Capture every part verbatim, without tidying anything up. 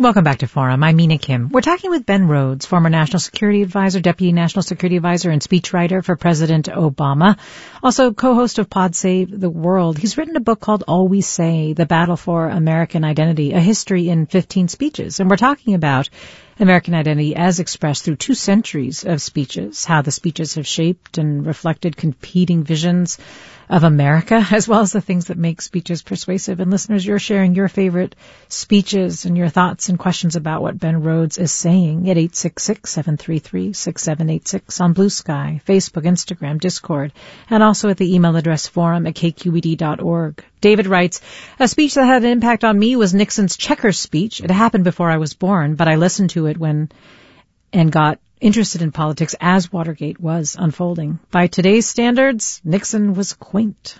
Welcome back to Forum. I'm Mina Kim. We're talking with Ben Rhodes, former National Security Advisor, Deputy National Security Advisor, and speechwriter for President Obama. Also co-host of Pod Save the World. He's written a book called All We Say, The Battle for American Identity, a history in fifteen speeches. And we're talking about American identity as expressed through two centuries of speeches, how the speeches have shaped and reflected competing visions of America, as well as the things that make speeches persuasive. And listeners, you're sharing your favorite speeches and your thoughts and questions about what Ben Rhodes is saying at eight six six, seven three three, six seven eight six on Blue Sky, Facebook, Instagram, Discord, and also at the email address forum at k q e d dot org. David writes, a speech that had an impact on me was Nixon's Checkers speech. It happened before I was born, but I listened to it when and got interested in politics as Watergate was unfolding. By today's standards, Nixon was quaint.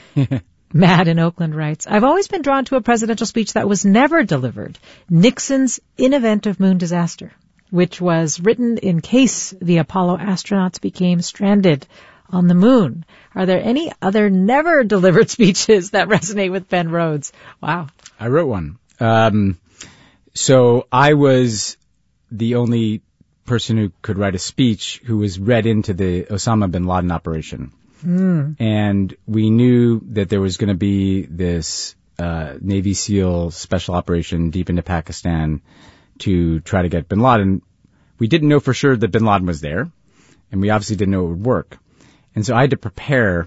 Matt in Oakland writes, I've always been drawn to a presidential speech that was never delivered, Nixon's In Event of Moon Disaster, which was written in case the Apollo astronauts became stranded on the moon. Are there any other never delivered speeches that resonate with Ben Rhodes? Wow. I wrote one. Um, so I was the only person who could write a speech who was read into the Osama bin Laden operation. Mm. And we knew that there was going to be this uh, Navy SEAL special operation deep into Pakistan to try to get bin Laden. We didn't know for sure that bin Laden was there, and we obviously didn't know it would work. And so I had to prepare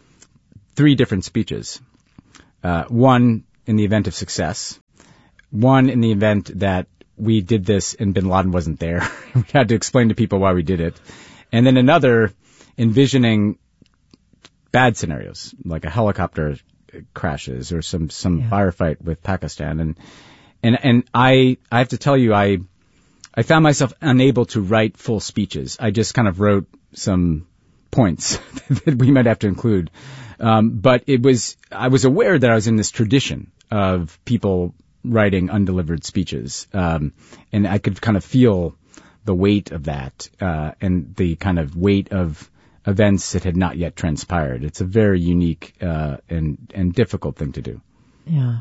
three different speeches. Uh, one in the event of success, one in the event that we did this and bin Laden wasn't there. We had to explain to people why we did it. And then another envisioning bad scenarios, like a helicopter crashes or some, some yeah. firefight with Pakistan. And, and, and I, I have to tell you, I, I found myself unable to write full speeches. I just kind of wrote some points that we might have to include. Um, but it was, I was aware that I was in this tradition of people writing undelivered speeches. Um, and I could kind of feel the weight of that, uh, and the kind of weight of events that had not yet transpired. It's a very unique, uh, and, and difficult thing to do. Yeah.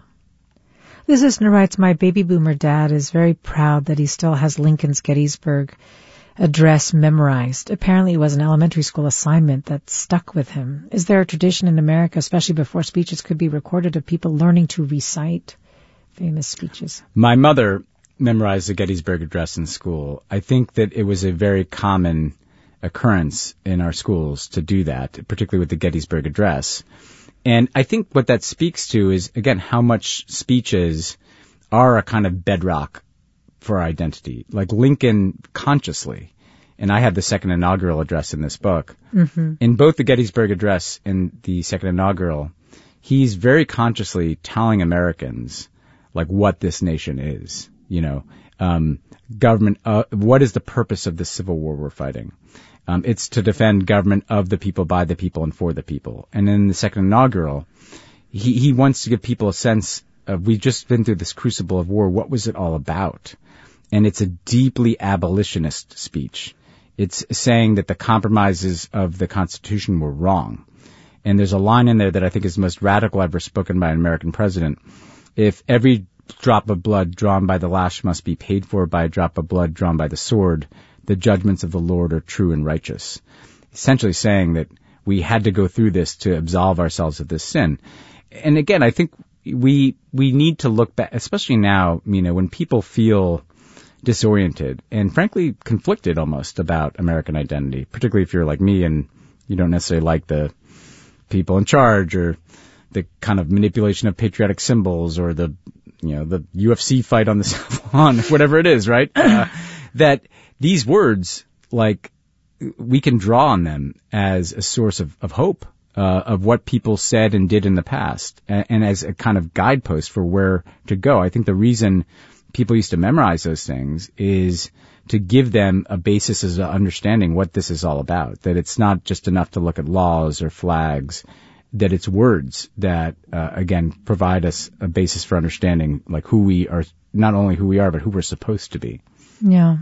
This listener writes, my baby boomer dad is very proud that he still has Lincoln's Gettysburg Address memorized. Apparently it was an elementary school assignment that stuck with him. Is there a tradition in America, especially before speeches could be recorded, of people learning to recite famous speeches? My mother memorized the Gettysburg Address in school. I think that it was a very common occurrence in our schools to do that, particularly with the Gettysburg Address. And I think what that speaks to is, again, how much speeches are a kind of bedrock for our identity. Like Lincoln consciously, and I have the second inaugural address in this book, mm-hmm. in both the Gettysburg Address and the second inaugural, he's very consciously telling Americans like what this nation is, you know, um, government, uh, what is the purpose of the Civil War we're fighting? Um, it's to defend government of the people, by the people, and for the people. And in the second inaugural, he, he wants to give people a sense of, we've just been through this crucible of war. What was it all about? And it's a deeply abolitionist speech. It's saying that the compromises of the Constitution were wrong. And there's a line in there that I think is the most radical ever spoken by an American president. If every drop of blood drawn by the lash must be paid for by a drop of blood drawn by the sword, the judgments of the Lord are true and righteous. Essentially saying that we had to go through this to absolve ourselves of this sin. And again, I think we we need to look back, especially now, you know, when people feel disoriented and frankly conflicted almost about American identity, particularly if you're like me and you don't necessarily like the people in charge or the kind of manipulation of patriotic symbols or the, you know, the U F C fight on the South Lawn, whatever it is, right? Uh, that these words, like, we can draw on them as a source of, of hope, uh, of what people said and did in the past, and, and as a kind of guidepost for where to go. I think the reason people used to memorize those things is to give them a basis as a understanding what this is all about, that it's not just enough to look at laws or flags, that it's words that, uh, again, provide us a basis for understanding, like, who we are, not only who we are, but who we're supposed to be. Yeah.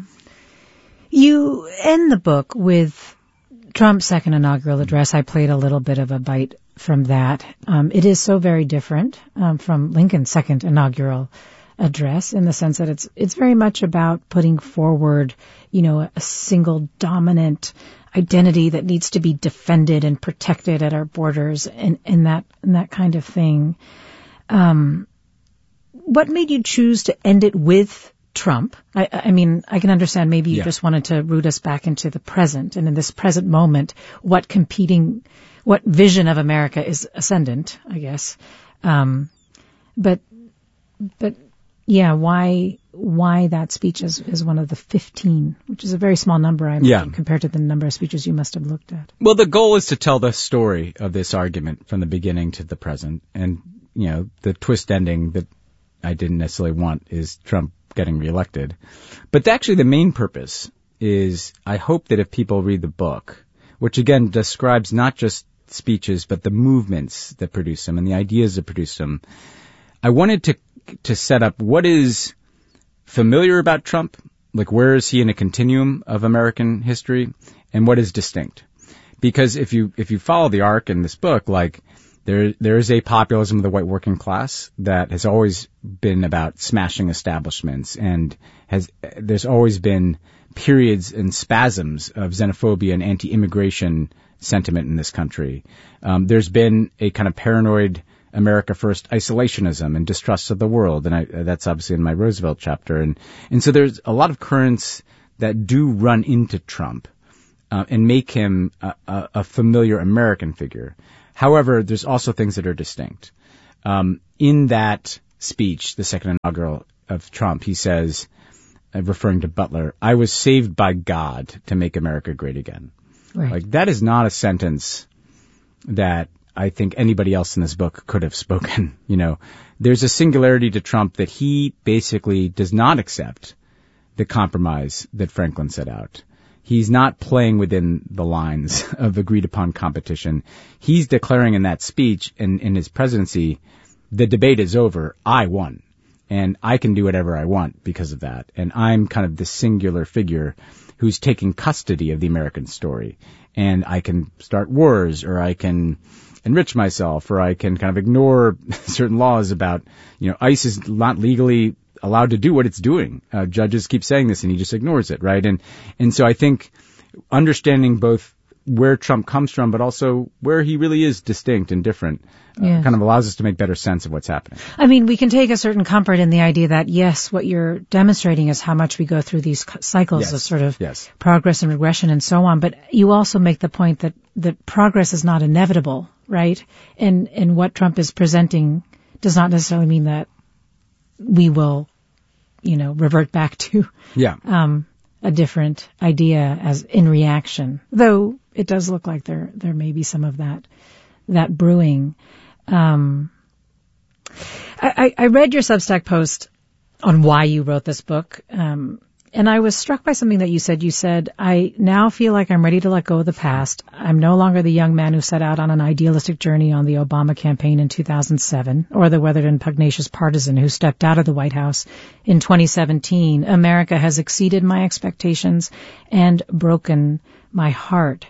You end the book with Trump's second inaugural address. I played a little bit of a bite from that. Um, it is so very different um, from Lincoln's second inaugural address, in the sense that it's it's very much about putting forward, you know, a single dominant identity that needs to be defended and protected at our borders, and, and that and that kind of thing. Um, what made you choose to end it with Trump? I, I mean, I can understand maybe you yeah. just wanted to root us back into the present, and in this present moment, what competing, what vision of America is ascendant, I guess. Um, but, but yeah, why, why that speech is, is one of the fifteen, which is a very small number, I yeah. imagine, compared to the number of speeches you must have looked at. Well, the goal is to tell the story of this argument from the beginning to the present, and you know, the twist ending that I didn't necessarily want is Trump getting reelected. But actually the main purpose is I hope that if people read the book, which again describes not just speeches, but the movements that produce them and the ideas that produce them, I wanted to to set up what is familiar about Trump, like where is he in a continuum of American history, and what is distinct. Because if you if you follow the arc in this book, like There, there is a populism of the white working class that has always been about smashing establishments, and has, there's always been periods and spasms of xenophobia and anti-immigration sentiment in this country. Um, there's been a kind of paranoid America First isolationism and distrust of the world, and I, that's obviously in my Roosevelt chapter. And, and so there's a lot of currents that do run into Trump, uh, and make him a, a, a familiar American figure. However, there's also things that are distinct. Um, in that speech, the second inaugural of Trump, he says, uh, referring to Butler, "I was saved by God to make America great again." Right. Like, that is not a sentence that I think anybody else in this book could have spoken. You know, there's a singularity to Trump that he basically does not accept the compromise that Franklin set out. He's not playing within the lines of agreed upon competition. He's declaring in that speech and in his presidency, the debate is over. I won. And I can do whatever I want because of that. And I'm kind of the singular figure who's taking custody of the American story. And I can start wars, or I can enrich myself, or I can kind of ignore certain laws about, you know, ICE is not legally allowed to do what it's doing. Uh, judges keep saying this and he just ignores it, right? And and so I think understanding both where Trump comes from, but also where he really is distinct and different, uh, yes. kind of allows us to make better sense of what's happening. I mean, we can take a certain comfort in the idea that, yes, what you're demonstrating is how much we go through these cycles yes. of sort of yes. progress and regression and so on. But you also make the point that, that progress is not inevitable, right? And, and what Trump is presenting does not necessarily mean that we will, you know, revert back to yeah. um, a different idea as in reaction. Though it does look like there there may be some of that that brewing. Um, I, I read your Substack post on why you wrote this book, um, and I was struck by something that you said. You said, "I now feel like I'm ready to let go of the past. I'm no longer the young man who set out on an idealistic journey on the Obama campaign in two thousand seven, or the weathered and pugnacious partisan who stepped out of the White House in twenty seventeen. America has exceeded my expectations and broken my heart."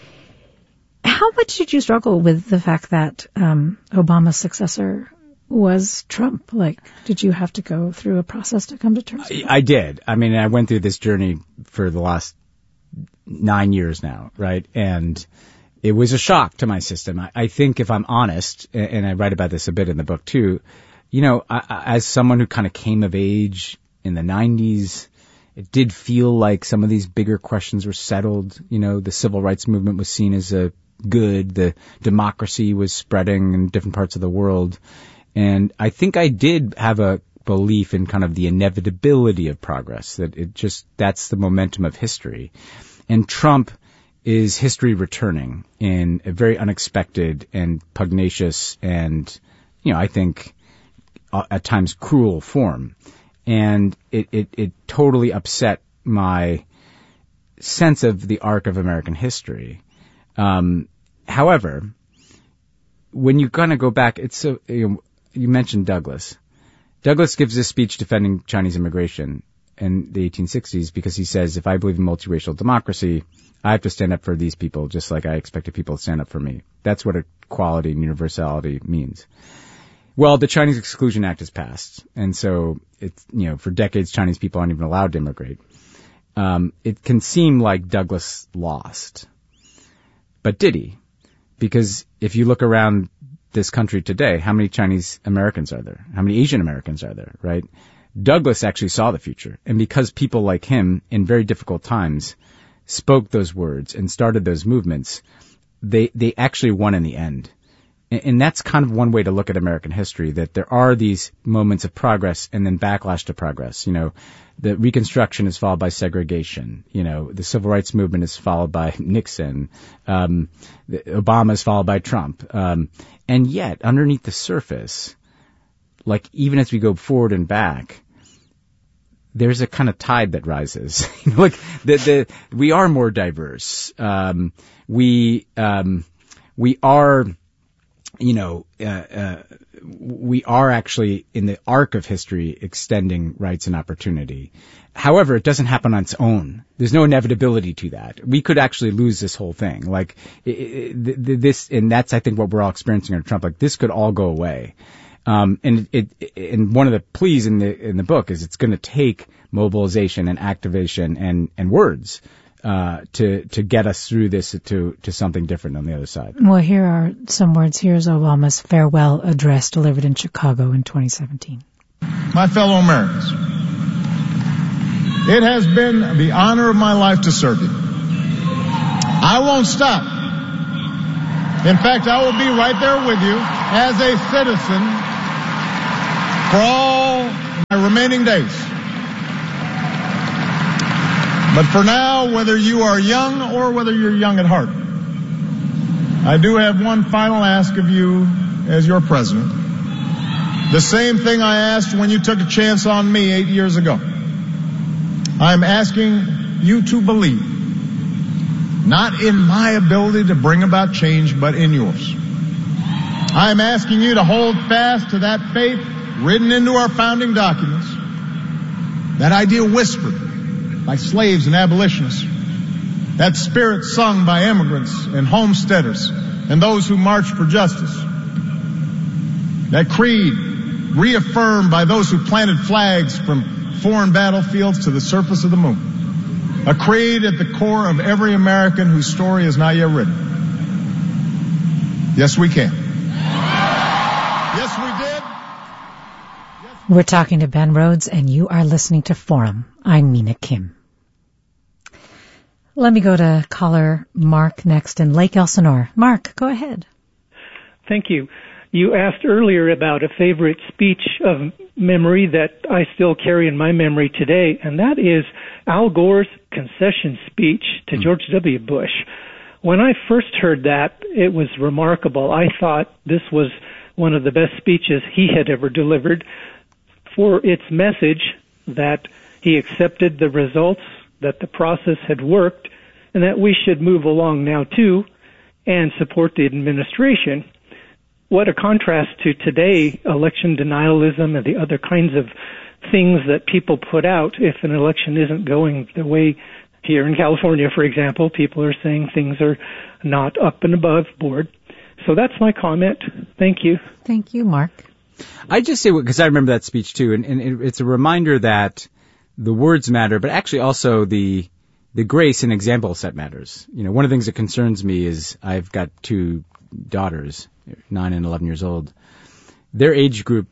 How much did you struggle with the fact that um, Obama's successor was Trump? Like, did you have to go through a process to come to terms with that? I, I did. I mean, I went through this journey for the last nine years now, right? And it was a shock to my system. I, I think if I'm honest, and I write about this a bit in the book too, you know, I, I, as someone who kind of came of age in the nineties, it did feel like some of these bigger questions were settled. You know, the civil rights movement was seen as a good. The democracy was spreading in different parts of the world. And I think I did have a belief in kind of the inevitability of progress, that it just, that's the momentum of history. And Trump is history returning in a very unexpected and pugnacious and, you know, I think uh, at times cruel form. And it, it, it totally upset my sense of the arc of American history. Um, however, when you kind of go back, it's so, you know, you mentioned Douglas. Douglas gives this speech defending Chinese immigration in the eighteen sixties because he says, if I believe in multiracial democracy, I have to stand up for these people just like I expected people to stand up for me. That's what equality and universality means. Well, the Chinese Exclusion Act has passed, and so it's, you know, for decades Chinese people aren't even allowed to immigrate. Um, it can seem like Douglas lost. But did he? Because if you look around this country today, how many Chinese Americans are there? How many Asian Americans are there, right? Douglas actually saw the future. And because people like him in very difficult times spoke those words and started those movements, they, they actually won in the end. And, and that's kind of one way to look at American history, that there are these moments of progress and then backlash to progress. You know, the Reconstruction is followed by segregation. You know, the Civil Rights Movement is followed by Nixon. Um, Obama is followed by Trump. Um, and yet, underneath the surface, like even as we go forward and back, there's a kind of tide that rises. You know, like the, the, we are more diverse. Um, we, um, we are, you know, uh, uh, we are actually in the arc of history extending rights and opportunity. However, it doesn't happen on its own. There's no inevitability to that. We could actually lose this whole thing. Like it, it, this, and that's, I think, what we're all experiencing under Trump. Like this could all go away. Um, and it, it, and one of the pleas in the in the book is it's going to take mobilization and activation and and words uh, to to get us through this to to something different on the other side. Well, here are some words. Here's Obama's farewell address delivered in Chicago in twenty seventeen. My fellow Americans, it has been the honor of my life to serve you. I won't stop. In fact, I will be right there with you as a citizen for all my remaining days. But for now, whether you are young or whether you're young at heart, I do have one final ask of you as your president. The same thing I asked when you took a chance on me eight years ago. I'm asking you to believe, not in my ability to bring about change, but in yours. I'm asking you to hold fast to that faith written into our founding documents, that idea whispered by slaves and abolitionists, that spirit sung by immigrants and homesteaders and those who marched for justice, that creed reaffirmed by those who planted flags from foreign battlefields to the surface of the moon, a creed at the core of every American whose story is not yet written. Yes, we can. Yes, we did. We're talking to Ben Rhodes, and you are listening to Forum. I'm Mina Kim. Let me go to caller Mark next in Lake Elsinore. Mark, go ahead. Thank you. You asked earlier about a favorite speech of memory that I still carry in my memory today, and that is Al Gore's concession speech to George W. Bush. When I first heard that, it was remarkable. I thought this was one of the best speeches he had ever delivered, for its message that he accepted the results, that the process had worked, and that we should move along now too and support the administration. What a contrast to today, election denialism and the other kinds of things that people put out if an election isn't going the way here in California, for example. People are saying things are not up and above board. So that's my comment. Thank you. Thank you, Mark. I just say, because I remember that speech too, and, and it's a reminder that the words matter, but actually also the the grace and example set matters. You know, one of the things that concerns me is I've got two daughters, nine and eleven years old. Their age group,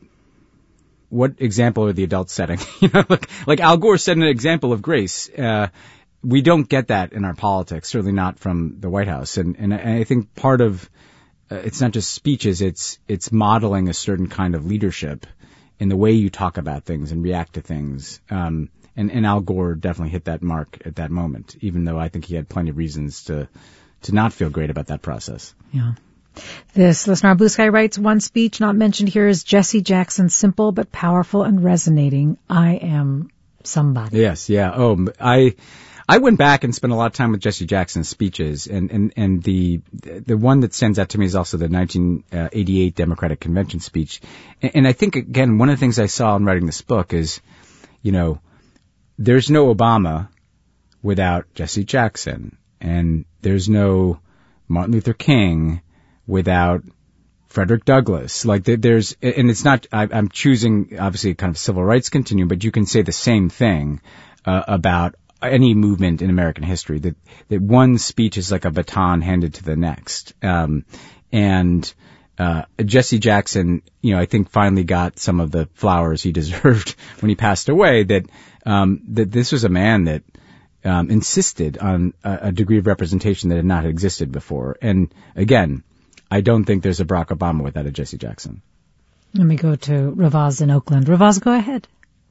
what example are the adults setting? You know, like, like Al Gore set an example of grace. Uh, we don't get that in our politics, certainly not from the White House. And, and I think part of uh, it's not just speeches, it's it's modeling a certain kind of leadership in the way you talk about things and react to things. Um, and, and Al Gore definitely hit that mark at that moment, even though I think he had plenty of reasons to to not feel great about that process. Yeah. This listener on Blue Sky writes, one speech not mentioned here is Jesse Jackson's simple but powerful and resonating, I am somebody. Yes, yeah. Oh, I I went back and spent a lot of time with Jesse Jackson's speeches, and, and, and the the one that stands out to me is also the nineteen eighty-eight Democratic Convention speech. And, and I think, again, one of the things I saw in writing this book is, you know, there's no Obama without Jesse Jackson, and there's no Martin Luther King without Frederick Douglass. Like there's, and it's not, I, I'm choosing obviously kind of civil rights continuum, but you can say the same thing uh, about any movement in American history, that, that one speech is like a baton handed to the next. Um, and, uh, Jesse Jackson, you know, I think finally got some of the flowers he deserved when he passed away, that, um, that this was a man that, um, insisted on a, a degree of representation that had not existed before. And again, I don't think there's a Barack Obama without a Jesse Jackson. Let me go to Ravaz in Oakland. Ravaz, go ahead.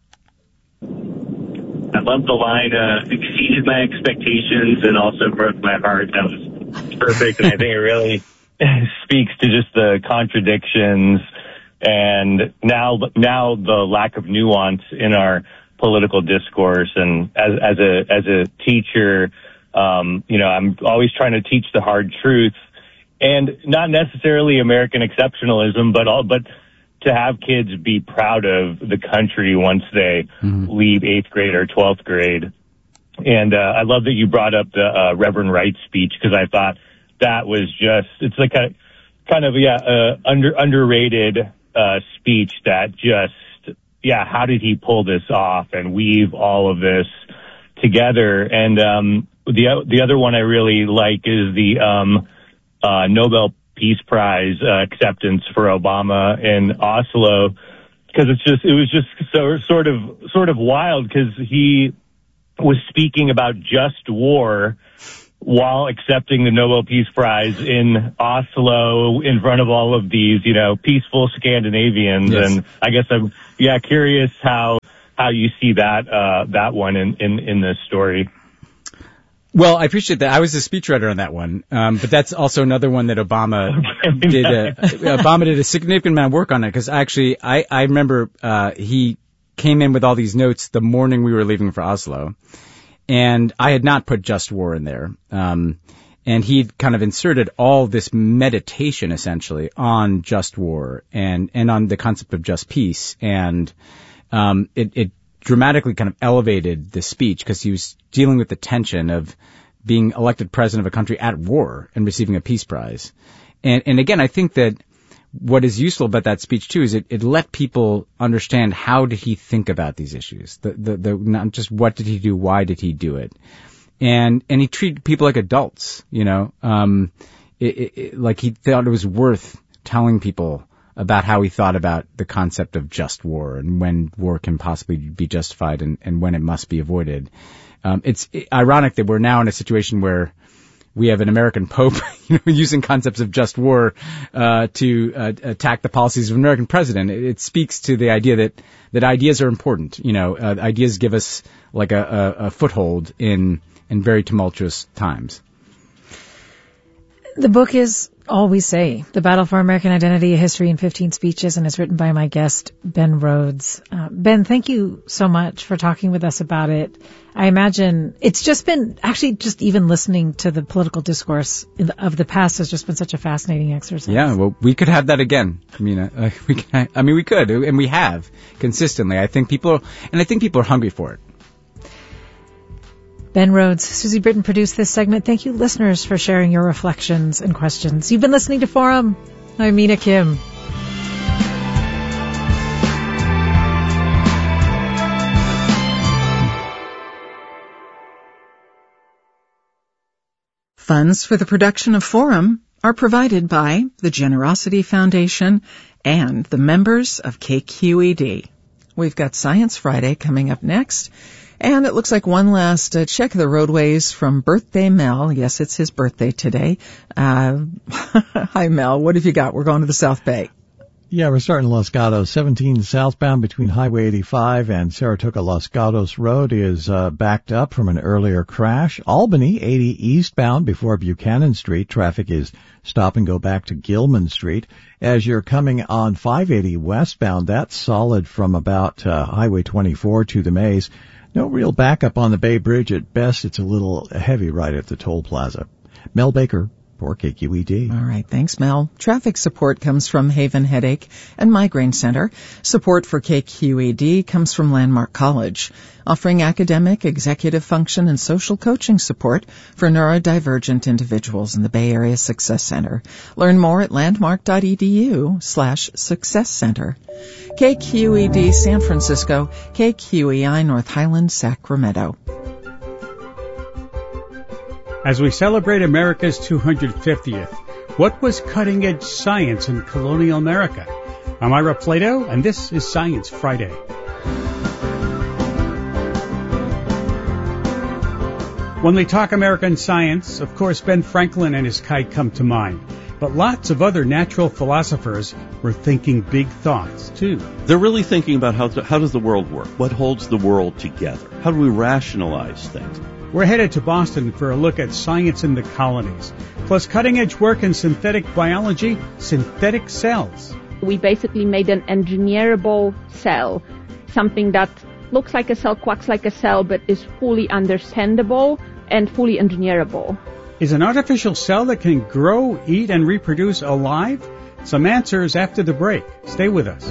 I love the line, uh, exceeded my expectations and also broke my heart. That was perfect, and I think it really speaks to just the contradictions and now now the lack of nuance in our political discourse. And as, as a as a teacher, um, you know, I'm always trying to teach the hard truth, and not necessarily American exceptionalism, but all but. to have kids be proud of the country once they mm-hmm. leave eighth grade or twelfth grade. And uh, I love that you brought up the uh, Reverend Wright speech, because I thought that was just, it's like a kind of, yeah, uh, under underrated uh, speech that just, yeah, how did he pull this off and weave all of this together? And um, the the other one I really like is the um, uh, Nobel Peace Prize uh, acceptance for Obama in Oslo, because it's just it was just so sort of sort of wild, because he was speaking about just war while accepting the Nobel Peace Prize in Oslo in front of all of these, you know, peaceful Scandinavians. Yes. And I guess I'm yeah curious how how you see that uh, that one in, in in this story. Well, I appreciate that. I was the speechwriter on that one, um, but that's also another one that Obama did. A, Obama did a significant amount of work on it, because actually, I, I remember uh, he came in with all these notes the morning we were leaving for Oslo, and I had not put just war in there, um, and he'd kind of inserted all this meditation essentially on just war and and on the concept of just peace, and um, it. it dramatically kind of elevated the speech, because he was dealing with the tension of being elected president of a country at war and receiving a peace prize. And, and again, I think that what is useful about that speech too is it, it let people understand how did he think about these issues. The, the, the, not just what did he do, why did he do it? And, and he treated people like adults, you know, um, it, it, it, like he thought it was worth telling people about how he thought about the concept of just war and when war can possibly be justified and, and when it must be avoided. Um, it's ironic that we're now in a situation where we have an American Pope you know, using concepts of just war uh, to uh, attack the policies of an American president. It, it speaks to the idea that, that ideas are important. You know, uh, ideas give us like a, a, a foothold in in very tumultuous times. The book is All We Say, The Battle for American Identity, A History in fifteen Speeches, and is written by my guest, Ben Rhodes. Uh, Ben, thank you so much for talking with us about it. I imagine it's just been, actually just even listening to the political discourse in the, of the past has just been such a fascinating exercise. Yeah, well, we could have that again. I mean, uh, we can, I mean, we could, and we have consistently. I think people, and I think people are hungry for it. Ben Rhodes, Susie Britton produced this segment. Thank you, listeners, for sharing your reflections and questions. You've been listening to Forum. I'm Mina Kim. Funds for the production of Forum are provided by the Generosity Foundation and the members of K Q E D. We've got Science Friday coming up next. And it looks like one last uh, check of the roadways from Birthday Mel. Yes, it's his birthday today. Uh, hi, Mel. What have you got? We're going to the South Bay. Yeah, we're starting Los Gatos. seventeen southbound between Highway eighty-five and Saratoga Los Gatos Road is uh, backed up from an earlier crash. Albany, eighty eastbound before Buchanan Street. Traffic is stop and go back to Gilman Street. As you're coming on five eighty westbound, that's solid from about uh, Highway twenty-four to the Maze. No real backup on the Bay Bridge. At best, it's a little heavy right at the toll plaza. Mel Baker, for K Q E D. All right, thanks, Mel. Traffic support comes from Haven Headache and Migraine Center. Support for K Q E D comes from Landmark College, offering academic, executive function, and social coaching support for neurodivergent individuals in the Bay Area Success Center. Learn more at landmark.edu slash success center. K Q E D San Francisco, K Q E I North Highlands, Sacramento. As we celebrate America's two hundred fiftieth, what was cutting-edge science in colonial America? I'm Ira Plato, and this is Science Friday. When we talk American science, of course, Ben Franklin and his kite come to mind. But lots of other natural philosophers were thinking big thoughts, too. They're really thinking about how, to, how does the world work? What holds the world together? How do we rationalize things? We're headed to Boston for a look at science in the colonies, plus cutting-edge work in synthetic biology, synthetic cells. We basically made an engineerable cell, something that looks like a cell, quacks like a cell, but is fully understandable and fully engineerable. Is an artificial cell that can grow, eat, and reproduce alive? Some answers after the break. Stay with us.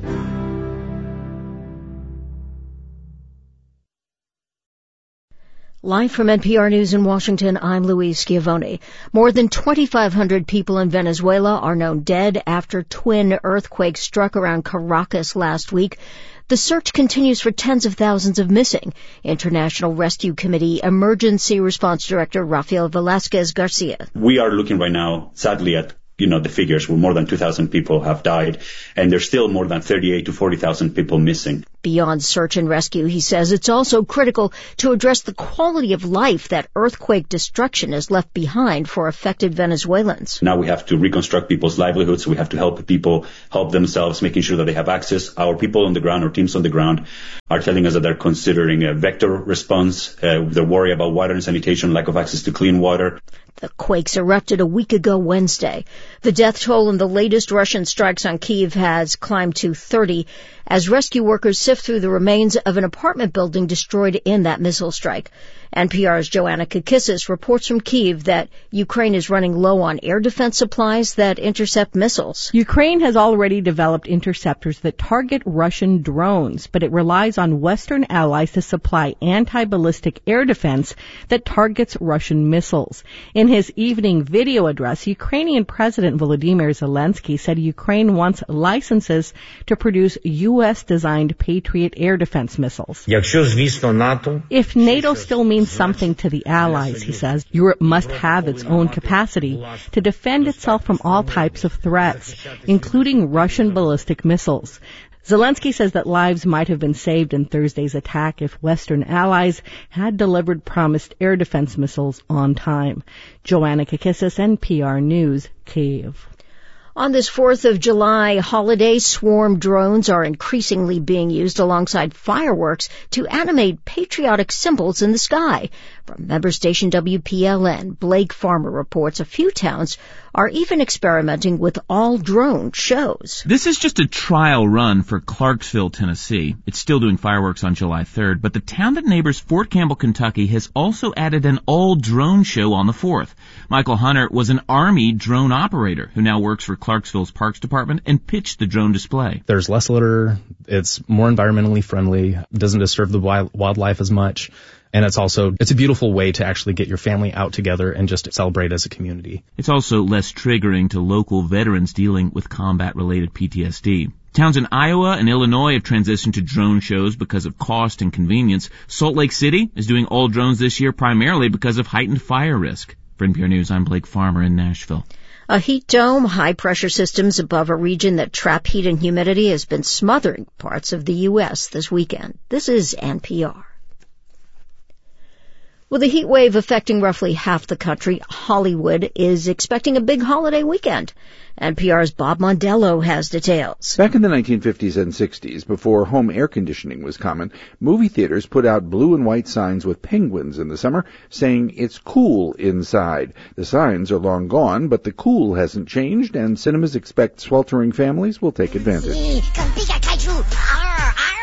Live from N P R News in Washington, I'm Louise Schiavone. More than twenty-five hundred people in Venezuela are known dead after twin earthquakes struck around Caracas last week. The search continues for tens of thousands of missing. International Rescue Committee Emergency Response Director Rafael Velasquez Garcia. We are looking right now, sadly, at you know, the figures where more than two thousand people have died, and there's still more than thirty-eight to forty thousand people missing. Beyond search and rescue, he says it's also critical to address the quality of life that earthquake destruction has left behind for affected Venezuelans. Now we have to reconstruct people's livelihoods. We have to help people help themselves, making sure that they have access. Our people on the ground, our teams on the ground, are telling us that they're considering a vector response. Uh, they're worried about water and sanitation, lack of access to clean water. The quakes erupted a week ago Wednesday. The death toll in the latest Russian strikes on Kyiv has climbed to thirty as rescue workers sift through the remains of an apartment building destroyed in that missile strike. N P R's Joanna Kakissis reports from Kyiv that Ukraine is running low on air defense supplies that intercept missiles. Ukraine has already developed interceptors that target Russian drones, but it relies on Western allies to supply anti-ballistic air defense that targets Russian missiles. In his evening video address, Ukrainian President Volodymyr Zelensky said Ukraine wants licenses to produce U S-designed Patriot air defense missiles. If NATO still means something to the allies, he says, Europe must have its own capacity to defend itself from all types of threats, including Russian ballistic missiles. Zelensky says that lives might have been saved in Thursday's attack if Western allies had delivered promised air defense missiles on time. Joanna Kakissis, N P R News, Kyiv. On this fourth of July holiday, swarm drones are increasingly being used alongside fireworks to animate patriotic symbols in the sky. From member station W P L N, Blake Farmer reports a few towns are even experimenting with all-drone shows. This is just a trial run for Clarksville, Tennessee. It's still doing fireworks on July third, but the town that neighbors Fort Campbell, Kentucky has also added an all-drone show on the fourth. Michael Hunter was an Army drone operator who now works for Clarksville's Parks Department and pitched the drone display. There's less litter, it's more environmentally friendly, doesn't disturb the wild, wildlife as much. And it's also, it's a beautiful way to actually get your family out together and just celebrate as a community. It's also less triggering to local veterans dealing with combat-related P T S D. Towns in Iowa and Illinois have transitioned to drone shows because of cost and convenience. Salt Lake City is doing all drones this year primarily because of heightened fire risk. For N P R News, I'm Blake Farmer in Nashville. A heat dome, high-pressure systems above a region that trap heat and humidity has been smothering parts of the U S this weekend. This is N P R. With a heat wave affecting roughly half the country, Hollywood is expecting a big holiday weekend. N P R's Bob Mondello has details. Back in the nineteen fifties and sixties, before home air conditioning was common, movie theaters put out blue and white signs with penguins in the summer saying it's cool inside. The signs are long gone, but the cool hasn't changed, and cinemas expect sweltering families will take advantage.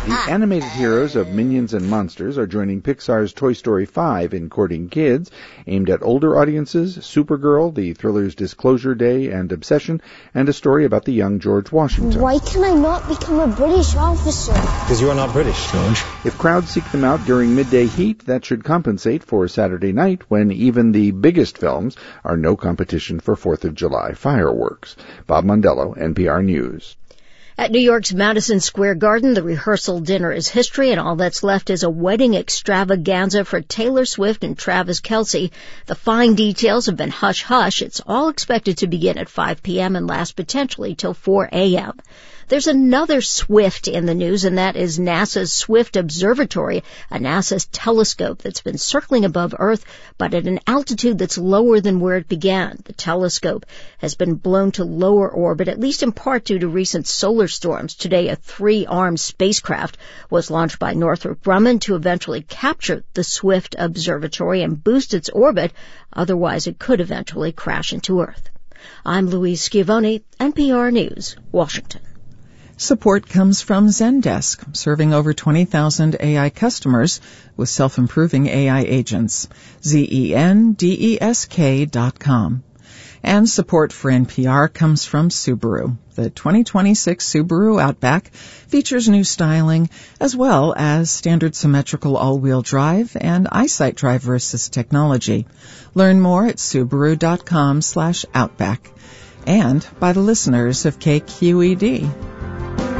The animated heroes of Minions and Monsters are joining Pixar's Toy Story five in courting kids. Aimed at older audiences, Supergirl, the thriller's Disclosure Day and Obsession, and a story about the young George Washington. Why can I not become a British officer? Because you are not British, George. If crowds seek them out during midday heat, that should compensate for Saturday night when even the biggest films are no competition for fourth of July fireworks. Bob Mondello, N P R News. At New York's Madison Square Garden, the rehearsal dinner is history, and all that's left is a wedding extravaganza for Taylor Swift and Travis Kelce. The fine details have been hush-hush. It's all expected to begin at five p.m. and last potentially till four a.m. There's another Swift in the news, and that is NASA's Swift Observatory, a NASA telescope that's been circling above Earth, but at an altitude that's lower than where it began. The telescope has been blown to lower orbit, at least in part due to recent solar storms. Today, a three-armed spacecraft was launched by Northrop Grumman to eventually capture the Swift Observatory and boost its orbit. Otherwise, it could eventually crash into Earth. I'm Louise Schiavone, N P R News, Washington. Support comes from Zendesk, serving over twenty thousand A I customers with self-improving A I agents. Z E N D E S K dot com. And support for N P R comes from Subaru. The twenty twenty-six Subaru Outback features new styling as well as standard symmetrical all-wheel drive and EyeSight driver assist technology. Learn more at Subaru dot com slash Outback. And by the listeners of K Q E D.